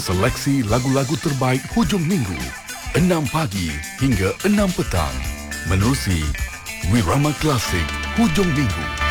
seleksi lagu-lagu terbaik hujung minggu. 6 pagi hingga 6 petang. Menerusi Wirama Klasik Hujung Minggu.